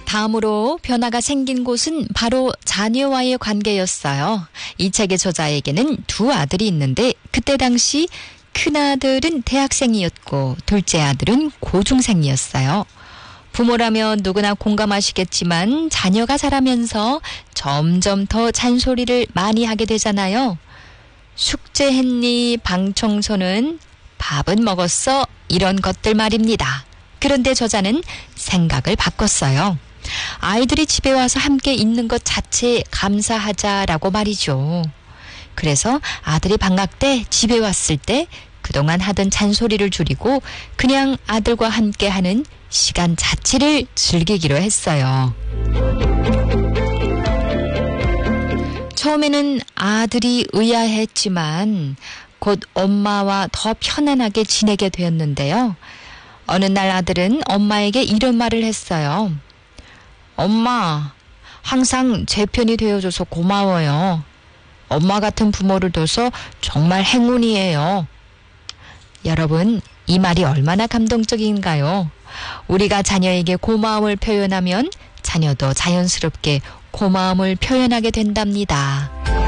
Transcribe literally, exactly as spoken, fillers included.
다음으로 변화가 생긴 곳은 바로 자녀와의 관계였어요. 이 책의 저자에게는 두 아들이 있는데 그때 당시 큰아들은 대학생이었고 둘째 아들은 고중생이었어요. 부모라면 누구나 공감하시겠지만 자녀가 자라면서 점점 더 잔소리를 많이 하게 되잖아요. 숙제했니? 방 청소는? 밥은 먹었어? 이런 것들 말입니다. 그런데 저자는 생각을 바꿨어요. 아이들이 집에 와서 함께 있는 것 자체에 감사하자라고 말이죠. 그래서 아들이 방학 때 집에 왔을 때 그동안 하던 잔소리를 줄이고 그냥 아들과 함께 하는 시간 자체를 즐기기로 했어요. 처음에는 아들이 의아했지만 곧 엄마와 더 편안하게 지내게 되었는데요. 어느 날 아들은 엄마에게 이런 말을 했어요. 엄마, 항상 제 편이 되어줘서 고마워요. 엄마 같은 부모를 둬서 정말 행운이에요. 여러분, 이 말이 얼마나 감동적인가요? 우리가 자녀에게 고마움을 표현하면 자녀도 자연스럽게 고마움을 표현하게 된답니다.